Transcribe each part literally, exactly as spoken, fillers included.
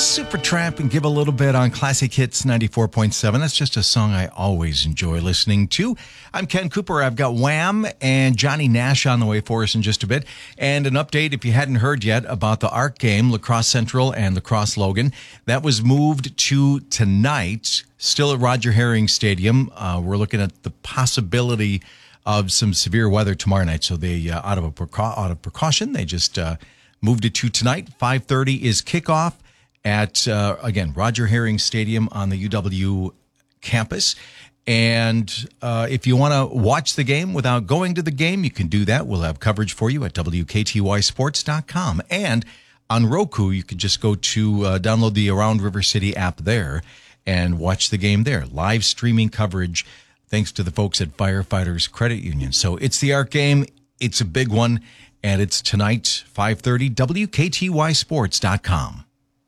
Supertramp and Give a Little Bit on Classic Hits ninety-four point seven. That's just a song I always enjoy listening to. I'm Ken Cooper. I've got Wham and Johnny Nash on the way for us in just a bit. And an update, if you hadn't heard yet, about the ARC game, La Crosse Central and La Crosse Logan. That was moved to tonight, still at Roger Herring Stadium. Uh, we're looking at the possibility of some severe weather tomorrow night. So they, uh, out of a precau- out of precaution, they just uh, moved it to tonight. five thirty is kickoff at, uh, again, Roger Herring Stadium on the U W campus. And uh, if you want to watch the game without going to the game, you can do that. We'll have coverage for you at W K T Y sports dot com. And on Roku, you can just go to uh, download the Around River City app there and watch the game there. Live streaming coverage, thanks to the folks at Firefighters Credit Union. So it's the ARC game. It's a big one. And it's tonight, five thirty, W K T Y sports dot com.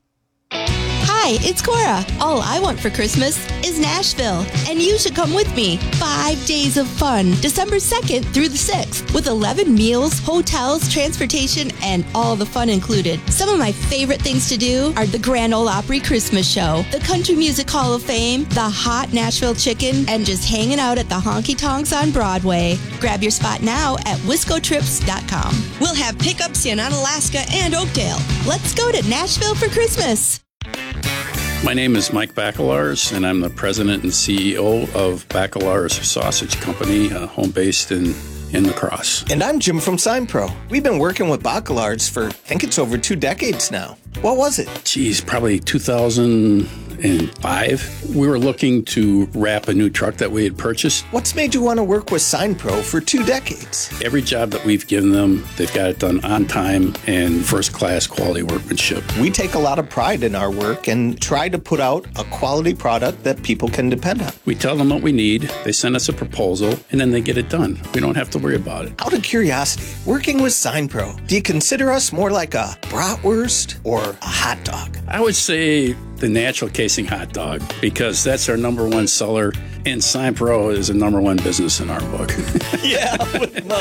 Hi, it's Cora. All I want for Christmas is Nashville, and you should come with me. Five days of fun, December second through the sixth, with eleven meals, hotels, transportation, and all the fun included. Some of my favorite things to do are the Grand Ole Opry Christmas Show, the Country Music Hall of Fame, the hot Nashville chicken, and just hanging out at the honky tonks on Broadway. Grab your spot now at wisco trips dot com. We'll have pickups in Unalaska and Oakdale. Let's go to Nashville for Christmas. My name is Mike Bacelars, and I'm the president and C E O of Bacelars Sausage Company, uh, home based in, in La Crosse. And I'm Jim from SignPro. We've been working with Bacelars for, I think it's over two decades now. What was it? Geez, probably two thousand five. We were looking to wrap a new truck that we had purchased. What's made you want to work with SignPro for two decades? Every job that we've given them, they've got it done on time and first-class quality workmanship. We take a lot of pride in our work and try to put out a quality product that people can depend on. We tell them what we need, they send us a proposal, and then they get it done. We don't have to worry about it. Out of curiosity, working with SignPro, do you consider us more like a bratwurst or a hot dog? I would say the natural casing hot dog, because that's our number one seller, and SignPro is a number one business in our book. Yeah, with no